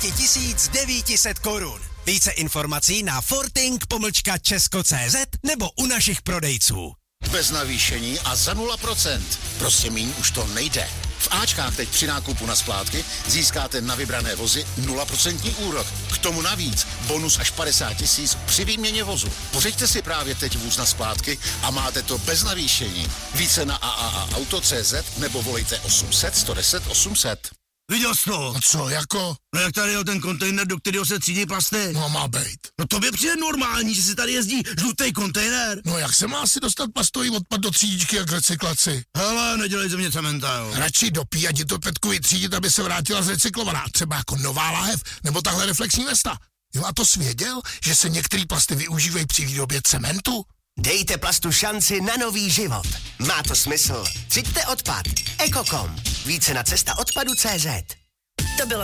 900 korun. Více informací na forting-česko.cz nebo u našich prodejců. Bez navýšení a za 0%. Prostě míň už to nejde. V Ačkách teď při nákupu na splátky získáte na vybrané vozy 0% úrok. K tomu navíc bonus až 50 000 při výměně vozu. Pořiďte si právě teď vůz na splátky a máte to bez navýšení. Více na AAAauto.cz nebo volejte 800 110 800. Viděl jsi to? A co, jako? No jak tady je ten kontejner, do kterého se třídí plasty? No má bejt. No tobě přijde normální, že si tady jezdí žlutý kontejner? No jak se má asi dostat plastový odpad do třídičky a k recyklaci? Hele, nedělej ze mě cementa, jo. Radši dopí a ti to Petku vytřídit, aby se vrátila zrecyklovaná. Třeba jako nová láhev, nebo tahle reflexní vesta. Jo, a to svěděl, že se některé plasty využívají při výrobě cementu? Dejte plastu šanci na nový život. Má to smysl. Třiďte odpad. Ekokom. Více na cestaodpadu.cz.